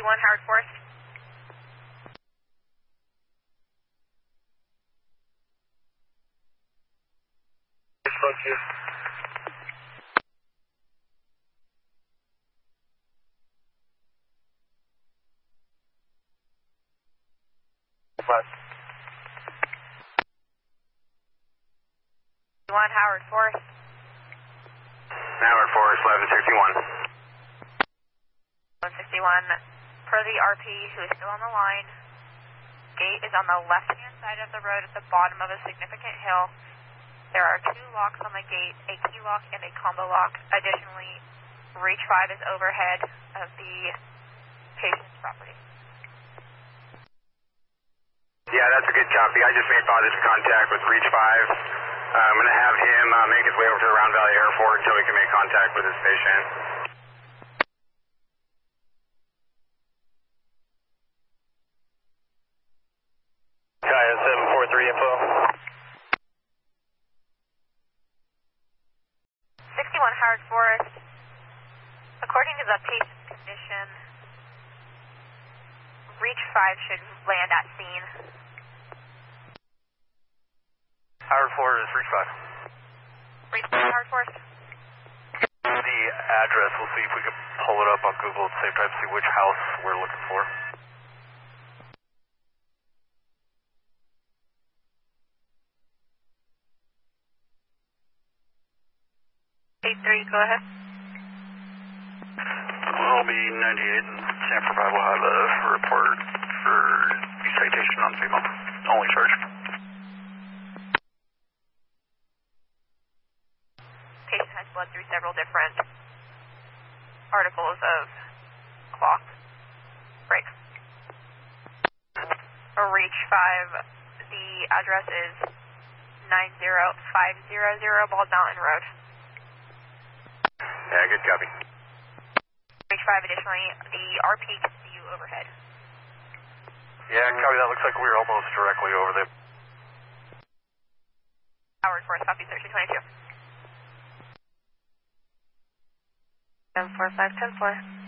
61 Howard Forest. Spoke to you. What? 61 Howard Forest. Howard Forest, 1161. 161, per the RP who is still on the line, gate is on the left-hand side of the road at the bottom of a significant hill. There are 2 locks on the gate, a key lock and a combo lock. Additionally, reach 5 is overhead of the patient's property. Yeah, that's a good copy. I just made positive contact with reach 5. I'm going to have him make his way over to the Round Valley Airport until we can make contact with his patient. Kaya 743 info. 61 Howard Forest, according to the patient's condition, reach 5 should land at scene. Howard Forest, reach 5. Reach 5 Howard Forest. The address, we'll see if we can pull it up on Google at the same time, see which house we're looking for. Go ahead. I'll be 98 and Sanford Bible have a report for citation on female. Only charge. Patient has bled through several different articles of cloth breaks. Reach 5, the address is 90500 Bald Mountain Road. Yeah, good copy. Reach 5, additionally, the RP can see you overhead. Yeah, copy. That looks like we're almost directly over there. Howard Forest, copy 1322. 745, 10-4.